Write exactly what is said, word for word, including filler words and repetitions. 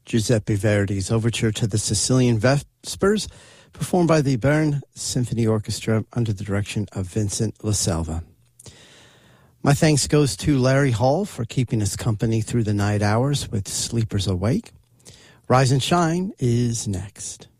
Giuseppe Verdi's Overture to the Sicilian Vespers, performed by the Bern Symphony Orchestra under the direction of Vincent LaSelva. My thanks goes to Larry Hall for keeping us company through the night hours with Sleepers Awake. Rise and Shine is next.